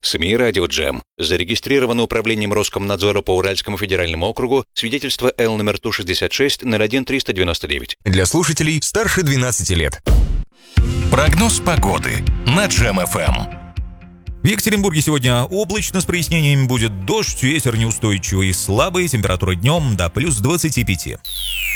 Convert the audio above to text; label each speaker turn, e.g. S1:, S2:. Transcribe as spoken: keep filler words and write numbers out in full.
S1: СМИ «Радио Джем». Зарегистрировано управлением Роскомнадзора по Уральскому федеральному округу. Свидетельство Л номер Ту шестьдесят шесть ноль один триста девяносто девять.
S2: Для слушателей старше двенадцати лет.
S3: Прогноз погоды на Джем эф эм.
S4: В Екатеринбурге сегодня облачно с прояснениями, будет дождь, ветер неустойчивый, слабый, температура днем до плюс двадцати пяти.